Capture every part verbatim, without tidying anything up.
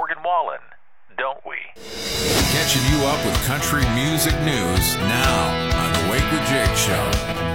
Morgan Wallen, don't we? Catching you up with country music news now on the Wake with Jake Show.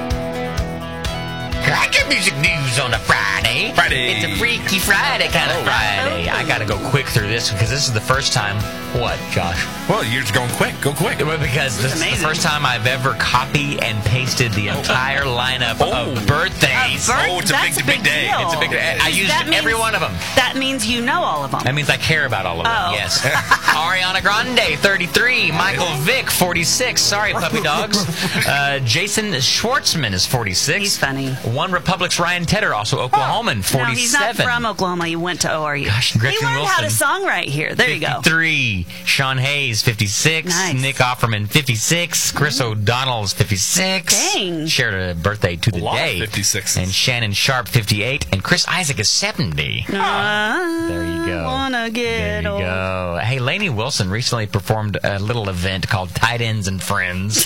Country music news on a Friday. Friday. It's a Freaky Friday kind of Oh. Friday. I got to go quick through this because this is the first time. What, Josh? Well, you're just going quick. Go quick. Well, because this is the first time I've ever copied and pasted the entire lineup Oh. of birthdays. Birth- Oh, it's a that's big, big day. deal. It's a big day. I used That means- every one of them. That means you know all of them. That means I care about all of them, Oh. yes. Ariana Grande, thirty-three. Michael Vick, forty-six. Sorry, puppy dogs. Uh, Jason Schwartzman is forty-six. He's funny. One Republic's Ryan Tedder, also Oklahoman, forty-seven. No, he's not from Oklahoma. He went to O R U. Gosh, he Gretchen learned how to Wilson. songwrite here. There you go. fifty-three. Sean Hayes, fifty-six. Nice. Nick Offerman, fifty-six. Chris O'Donnell is fifty-six. Dang. Shared a birthday to the A lot of day. fifty-sixes. And Shannon Sharp, fifty-eight. And Chris Isaac is seventy. I There you go. wanna get There you old. go. Hey, Lainey Wilson recently performed a little event called Tight Ends and Friends.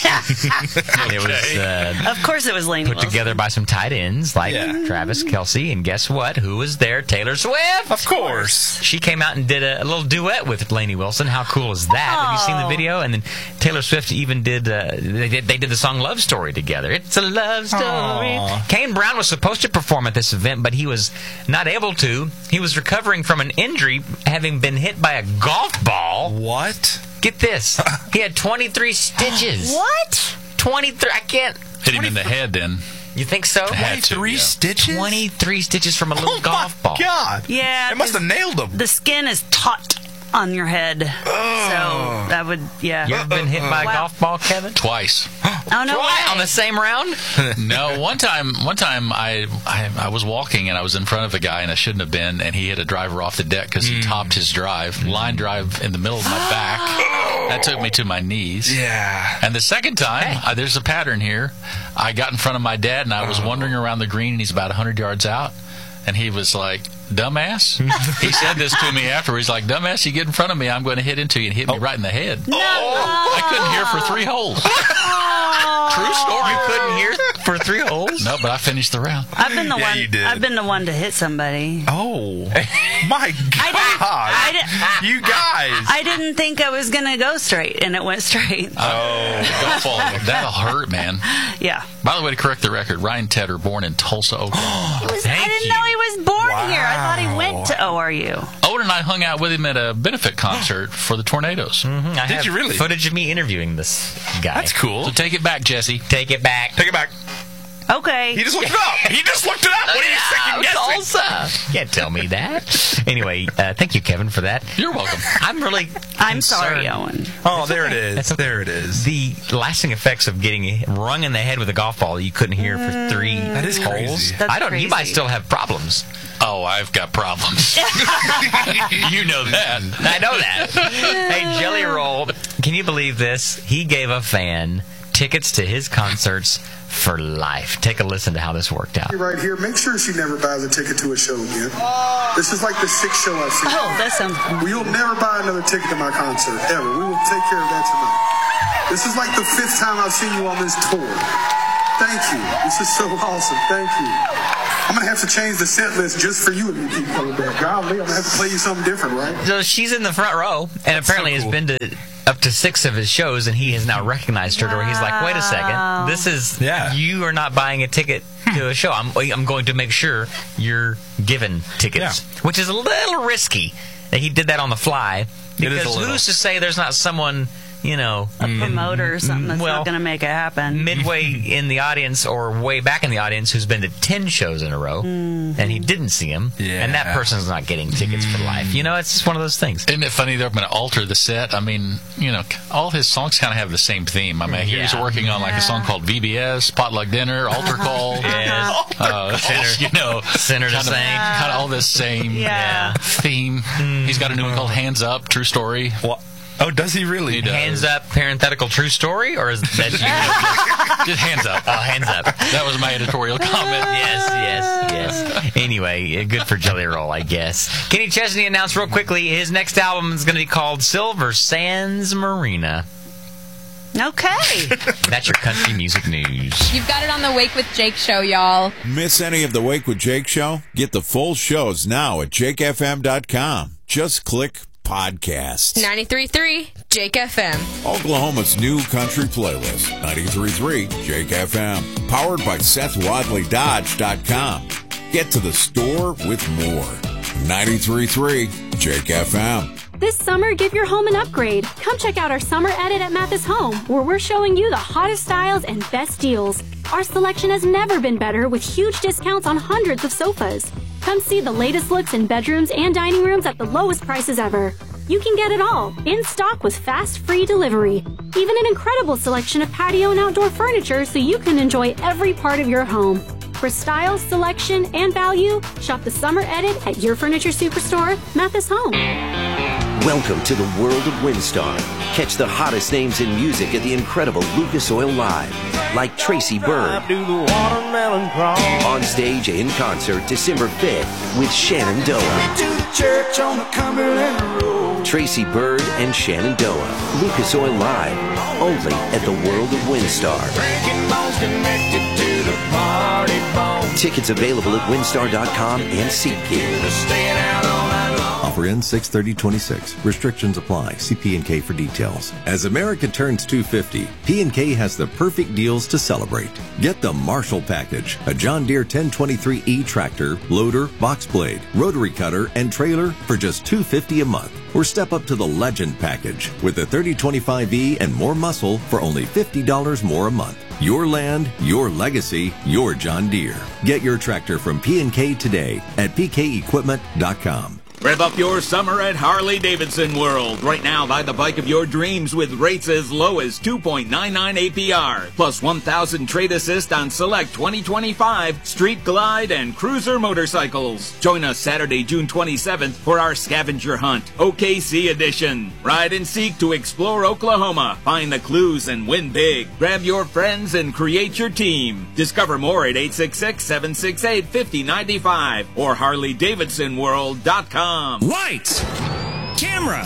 It was uh, Of course it was Lainey put Wilson. together by some tight ends like Yeah. Travis Kelce. And guess what? Who was there? Taylor Swift. Of course. She came out and did a, a little duet with Lainey Wilson. How cool is that? Have you seen the Oh. video? And then Taylor Swift even did, uh, they did they did the song Love Story together. It's a love story. Aw. Kane Brown was supposed to perform at this event, but he was not able to. He was recovering from an injury, having been hit by a golf ball. What? Get this. He had twenty-three stitches. What? twenty-three. I can't. Hit him in the head then. You think so? Had to, Three yeah. stitches? twenty-three stitches from a little Oh, golf my ball. God. Yeah. It must have nailed him. The skin is taut on your head. So that would, yeah. You ever been hit by a Wow. golf ball, Kevin? Twice. Oh, no What? way. On the same round? No, one time, one time I, I I was walking and I was in front of a guy and I shouldn't have been, and he hit a driver off the deck because he topped his drive, line drive in the middle of my back. That took me to my knees. Yeah. And the second time, uh, there's a pattern here. I got in front of my dad and I was wandering around the green, and he's about one hundred yards out. And he was like, dumbass. He said this to me afterwards. He's like, dumbass, you get in front of me, I'm going to hit into you, and hit me right in the head. No. I couldn't hear for three holes. True story. You couldn't hear for three holes? No, but I finished the round. I've been the Yeah, one. you did. I've been the one to hit somebody. Oh. My God. I didn't. You guys. I didn't think I was gonna go straight, and it went straight. Oh, golf ball. That'll hurt, man. Yeah. By the way, to correct the record, Ryan Tedder, born in Tulsa, Oklahoma. He was, Thank I didn't you. know he was born Wow. here. I thought he went to O R U. Owen and I hung out with him at a benefit concert for the Tornadoes. Mm-hmm. I Did have you really? footage of me interviewing this guy. That's cool. So take it back, Jesse. Take it back. Take it back. Okay. He just looked it up. He just looked it up. What are you second guessing? Tulsa. Can't tell me that. Anyway, uh, thank you, Kevin, for that. You're welcome. I'm really I'm sorry, concerned. Owen. Oh, there it is. That's okay. There it is. The lasting effects of getting rung in the head with a golf ball you couldn't hear for three That is holes. crazy. That's I don't. You might crazy. still have problems. Oh, I've got problems. You know that. I know that. Hey, Jelly Roll, can you believe this? He gave a fan tickets to his concerts for life. Take a listen to how this worked out. Right here, make sure she never buys a ticket to a show again. This is like the sixth show I've seen. Oh, that sounds. We will never buy another ticket to my concert, ever. We will take care of that tonight. This is like the fifth time I've seen you on this tour. Thank you. This is so awesome. Thank you. I'm going to have to change the set list just for you if you keep coming back. Golly, I'm going to have to play you something different, right? So she's in the front row, and apparently so has cool. been to up to six of his shows, and he has now recognized her. Where he's like, "Wait a second, this is Yeah. you are not buying a ticket to a show. I'm I'm going to make sure you're given tickets," which is a little risky. That he did that on the fly It is a because little. who's to say there's not someone, you know, A promoter or something that's well, not going to make it happen. midway in the audience or way back in the audience who's been to ten shows in a row and he didn't see him, Yeah. and that person's not getting tickets for life. You know, it's just one of those things. Isn't it funny they're going to alter the set? I mean, you know, all his songs kind of have the same theme. I mean, he was Yeah. working on like a song called V B S, Potluck Dinner, Altar Call. Yes. Uh, you know, Sinner to kind of, Saint. kind of all this same Yeah. theme. He's got a new one called Hands Up, True Story. What? Oh, does he really? He does. Hands up, parenthetical true story, or is that you? Just hands up. Oh, hands up. That was my editorial comment. Yes, yes, yes. Anyway, good for Jelly Roll, I guess. Kenny Chesney announced real quickly his next album is going to be called Silver Sands Marina. Okay. That's your country music news. You've got it on the Wake with Jake show, y'all. Miss any of the Wake with Jake show? Get the full shows now at jake f m dot com. Just click podcast. ninety-three point three Jake F M. Oklahoma's new country playlist. ninety-three point three Jake F M. Powered by Seth Wadley Dodge dot com. Get to the store with more. ninety-three point three Jake F M. This summer, give your home an upgrade. Come check out our summer edit at Mathis Home, where we're showing you the hottest styles and best deals. Our selection has never been better, with huge discounts on hundreds of sofas. Come see the latest looks in bedrooms and dining rooms at the lowest prices ever. You can get it all, in stock with fast, free delivery. Even an incredible selection of patio and outdoor furniture so you can enjoy every part of your home. For style, selection, and value, shop the summer edit at your furniture superstore, Mathis Home. Welcome to the world of Windstar. Catch the hottest names in music at the incredible Lucas Oil Live, like Tracy Byrd. On stage in concert December fifth with Shenandoah. Tracy Byrd and Shenandoah. Lucas Oil Live, only at the world of Windstar. Tickets available at windstar dot com and SeatGeek. Offer ends six thirty twenty-six. Restrictions apply. See P and K for details. As America turns two fifty, P and K has the perfect deals to celebrate. Get the Marshall Package, a John Deere ten twenty-three E tractor, loader, box blade, rotary cutter, and trailer for just two hundred fifty dollars a month. Or step up to the Legend Package with the thirty twenty-five E and more muscle for only fifty dollars more a month. Your land, your legacy, your John Deere. Get your tractor from P and K today at p k equipment dot com. Rev up your summer at Harley-Davidson World. Right now, buy the bike of your dreams with rates as low as two point nine nine A P R. Plus one thousand trade assist on select twenty twenty-five Street Glide and Cruiser motorcycles. Join us Saturday, June twenty-seventh for our scavenger hunt, O K C edition. Ride and seek to explore Oklahoma. Find the clues and win big. Grab your friends and create your team. Discover more at eight six six, seven six eight, five zero nine five or harley davidson world dot com. Lights, camera,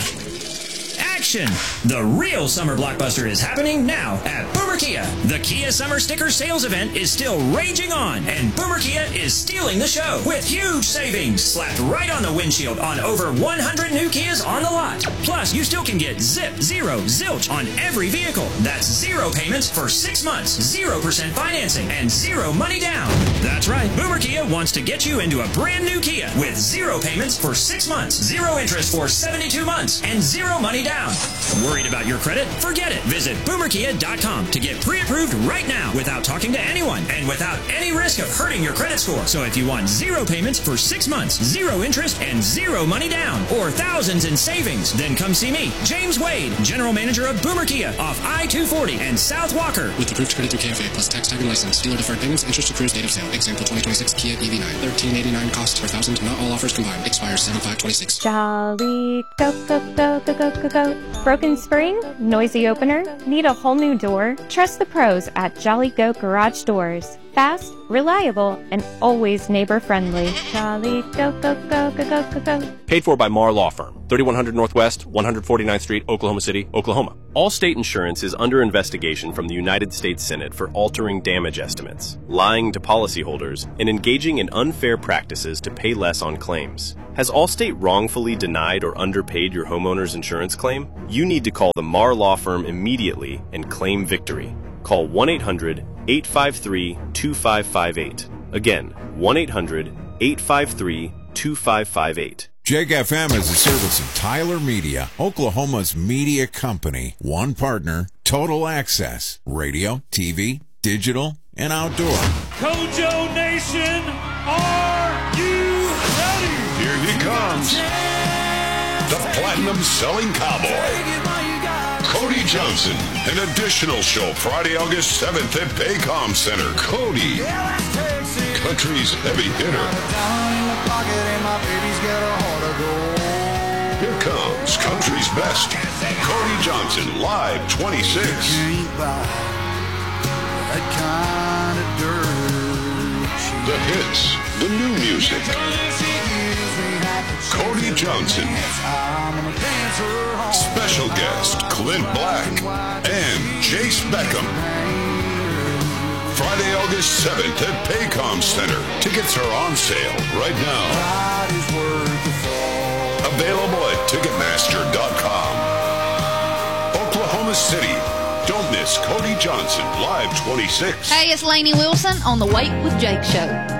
action. The real summer blockbuster is happening now at Boomer Kia. The Kia Summer Sticker Sales Event is still raging on, and Boomer Kia is stealing the show with huge savings slapped right on the windshield on over one hundred new Kias on the lot. Plus, you still can get zip, zero, zilch on every vehicle. That's zero payments for six months, zero percent financing, and zero money down. That's right, Boomer Kia wants to get you into a brand new Kia with zero payments for six months, zero interest for seventy-two months, and zero money down. Worried about your credit? Forget it. Visit boomer kia dot com to get pre-approved right now without talking to anyone and without any risk of hurting your credit score. So if you want zero payments for six months, zero interest, and zero money down, or thousands in savings, then come see me, James Wade, General Manager of Boomer Kia off I two forty and South Walker. With approved credit through K F A plus tax tag and license. Dealer deferred payments, interest accrues date of sale. Example twenty twenty-six Kia E V nine. thirteen eighty-nine cost per thousand. Not all offers combined. Expires seven five twenty-six. Jolly go go go go go go go. Broken spring? Noisy opener? Need a whole new door? Trust the pros at Jolly Go Garage Doors. Fast, reliable, and always neighbor-friendly. Jolly go go go go go go go. Paid for by Marr Law Firm, thirty-one hundred Northwest, one hundred forty-ninth Street, Oklahoma City, Oklahoma. Allstate Insurance is under investigation from the United States Senate for altering damage estimates, lying to policyholders, and engaging in unfair practices to pay less on claims. Has Allstate wrongfully denied or underpaid your homeowner's insurance claim? You need to call the Marr Law Firm immediately and claim victory. Call one eight hundred, eight five three, two five five eight. Again, one eight hundred, eight five three, two five five eight. Jake F M is a service of Tyler Media, Oklahoma's media company. One partner, total access, radio, T V, digital, and outdoor. Kojo Nation, are you ready? Here he comes. The platinum selling cowboy. Cody Johnson, an additional show Friday, August seventh at Paycom Center. Cody, country's heavy hitter. Here comes country's best. Cody Johnson, live twenty-six. The hits, the new music. Cody Johnson. Special guest Clint Black and Jace Beckham. Friday, August seventh at Paycom Center. Tickets are on sale right now. A Available at Ticketmaster dot com. Oklahoma City. Don't miss Cody Johnson Live twenty-six. Hey, it's Lainey Wilson on the Wake with Jake show.